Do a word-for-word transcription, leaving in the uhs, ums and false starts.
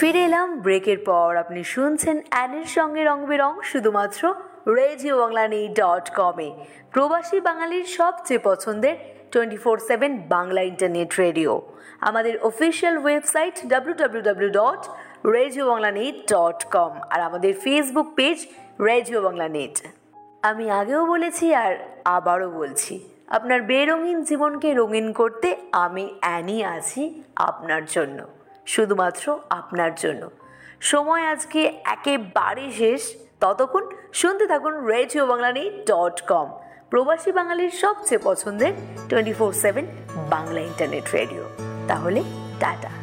ফিরে এলাম ব্রেকের পর। আপনি শুনছেন অ্যানের সঙ্গে রং বেরং শুধুমাত্র রেডিও বাংলা নিউজ ডট কমে, প্রবাসী বাঙালির সবচেয়ে পছন্দের twenty four seven Bangla internet radio. আমাদের official website W W W dot radio Bangla news dot com আর আমাদের Facebook page radio Bangla net. আমি আগেও বলেছি আর আবারও বলছি, আপনার বেরঙিন জীবনকে রঙিন করতে আমি অ্যানি আছি আপনার জন্য, শুধুমাত্র আপনার জন্য। সময় আজকে একেবারে শেষ, ততক্ষণ শুনতে থাকুন radio Bangla news dot com, প্রবাসী বাঙালির সবচেয়ে পছন্দের twenty four seven Bangla internet radio. তাহলে টাটা।